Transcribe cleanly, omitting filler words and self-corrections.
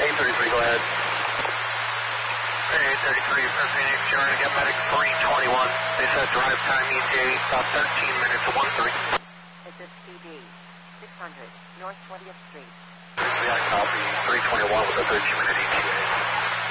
833, go ahead. Hey, 833 for Phoenix, you're going to get medic 321. They said drive time ETA about 13 minutes, 13. This is PD, 600 North 20th Street. Yeah, copy. 321 with a 13-minute ETA.